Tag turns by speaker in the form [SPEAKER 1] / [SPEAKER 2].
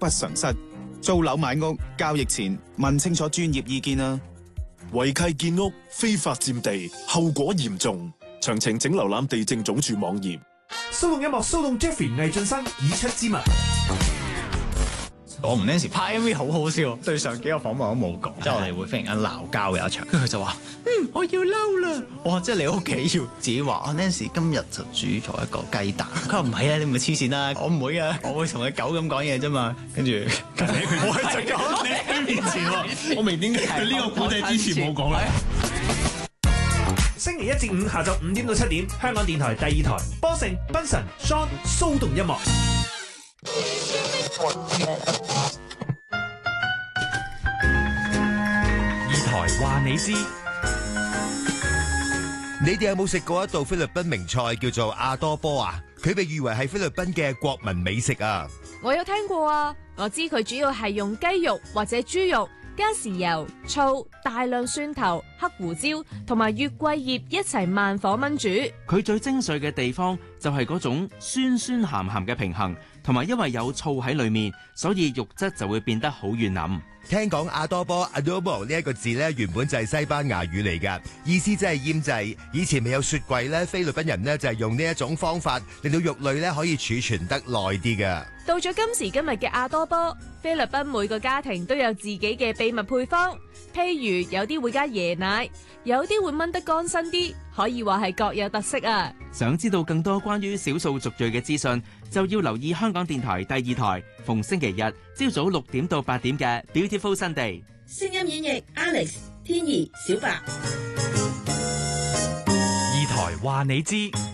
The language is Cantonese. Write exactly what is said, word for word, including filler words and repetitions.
[SPEAKER 1] 不償失。租樓買屋交易前問清楚專業意見啊！
[SPEAKER 2] 違契建屋、非法佔地，後果嚴重。詳情請瀏覽地政總署網頁。
[SPEAKER 3] 騷動音樂，騷動 Jeffrey 魏浚笙以出之物。
[SPEAKER 4] 我同 Nancy 拍 M V 好好笑，對上幾個訪問都冇講，即係我哋會忽然間鬧交嘅一場，跟住佢就話：嗯，我要嬲啦！哇，即係你屋企要自己話啊 Nancy 今日就煮咗一個雞蛋。佢話唔係啊，你唔係黐線啦，我唔會啊，我會同佢狗咁講嘢啫嘛。跟住我係隻狗，你喺面前喎，我明點解佢呢個古仔之前冇講啦。
[SPEAKER 3] 星期一至五下晝五點到七點，香港電台第二台，波盛、賓神、Sean 騷動音樂。二台話你知，
[SPEAKER 5] 你哋有冇食過一道菲律賓名菜叫做阿多波啊？佢被譽為係菲律賓嘅國民美食啊！
[SPEAKER 6] 我有聽過啊，我知佢主要係用雞肉或者豬肉，加豉油、醋、大量蒜頭、黑胡椒同埋月桂葉一齊慢火炆煮。
[SPEAKER 7] 佢最精髓嘅地方就係嗰種酸酸鹹鹹嘅平衡，同埋因為有醋喺裏面，所以肉質就會變得好軟腍。
[SPEAKER 5] 聽講阿多波 adobo 呢一個字咧，原本就係西班牙語嚟噶，意思即係醃製。以前未有雪櫃咧，菲律賓人呢就係用呢一種方法，令到肉類咧可以儲存得耐啲噶。
[SPEAKER 6] 到咗今時今日嘅阿多波，菲律賓每個家庭都有自己嘅秘密配方，譬如有啲會加椰奶，有啲會燜得乾身啲，可以話係各有特色啊！
[SPEAKER 7] 想知道更多關於少數族裔嘅資訊，就要留意香港電台第二台，逢星期日朝早六點到八點嘅 Beautiful Sunday。
[SPEAKER 8] 聲音演繹 Alex、天怡、小白。
[SPEAKER 3] 二台話你知。